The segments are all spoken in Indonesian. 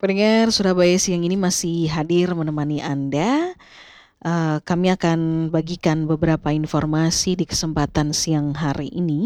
Pendengar Surabaya siang ini masih hadir menemani Anda. Kami akan bagikan beberapa informasi di kesempatan siang hari ini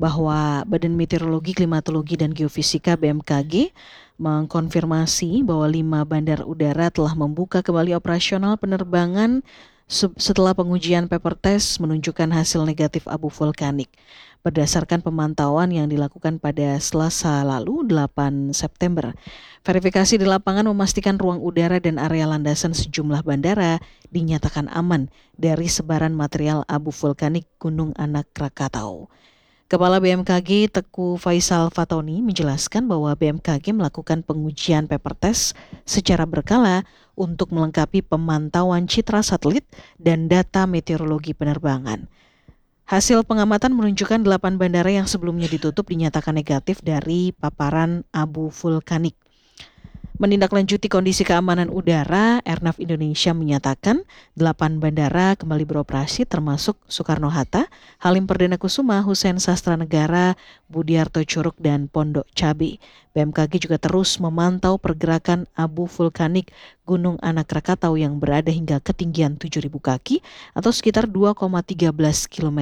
bahwa Badan Meteorologi, Klimatologi dan Geofisika BMKG mengkonfirmasi bahwa 5 bandar udara telah membuka kembali operasional penerbangan setelah pengujian paper test menunjukkan hasil negatif abu vulkanik. Berdasarkan pemantauan yang dilakukan pada Selasa lalu, 8 September. Verifikasi di lapangan memastikan ruang udara dan area landasan sejumlah bandara dinyatakan aman dari sebaran material abu vulkanik Gunung Anak Krakatau. Kepala BMKG Teku Faisal Fatoni menjelaskan bahwa BMKG melakukan pengujian paper test secara berkala untuk melengkapi pemantauan citra satelit dan data meteorologi penerbangan. Hasil pengamatan menunjukkan 8 bandara yang sebelumnya ditutup dinyatakan negatif dari paparan abu vulkanik. Menindaklanjuti kondisi keamanan udara, Airnav Indonesia menyatakan 8 bandara kembali beroperasi termasuk Soekarno-Hatta, Halim Perdana Kusuma, Hussein Sastra Negara, Budiarto Curug, dan Pondok Cabe. BMKG juga terus memantau pergerakan abu vulkanik Gunung Anak Krakatau yang berada hingga ketinggian 7.000 kaki atau sekitar 2,13 km.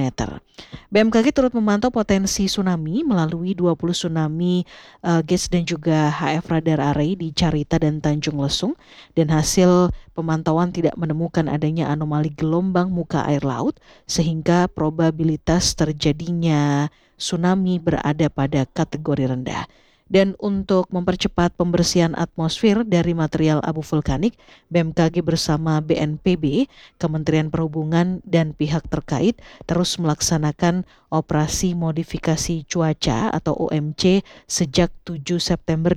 BMKG turut memantau potensi tsunami melalui 20 tsunami gauge dan juga HF radar array di Carita dan Tanjung Lesung, dan hasil pemantauan tidak menemukan adanya anomali gelombang muka air laut sehingga probabilitas terjadinya tsunami berada pada kategori rendah. Dan untuk mempercepat pembersihan atmosfer dari material abu vulkanik, BMKG bersama BNPB, Kementerian Perhubungan dan pihak terkait terus melaksanakan operasi modifikasi cuaca atau OMC sejak 7 September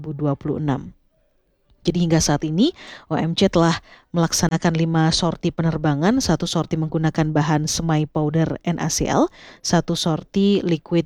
2026. Jadi hingga saat ini OMC telah melaksanakan 5 sorti penerbangan, 1 sorti menggunakan bahan semai powder NaCl, 1 sorti liquid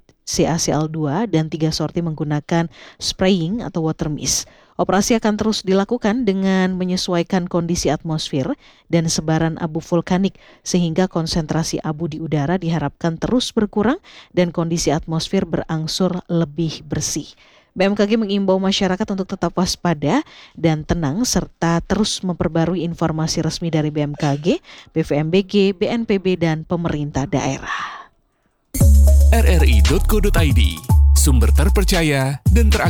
CaCl2, dan 3 sorti menggunakan spraying atau water mist. Operasi akan terus dilakukan dengan menyesuaikan kondisi atmosfer dan sebaran abu vulkanik sehingga konsentrasi abu di udara diharapkan terus berkurang dan kondisi atmosfer berangsur lebih bersih. BMKG mengimbau masyarakat untuk tetap waspada dan tenang serta terus memperbarui informasi resmi dari BMKG, BVMBG, BNPB, dan pemerintah daerah. rri.co.id, sumber terpercaya dan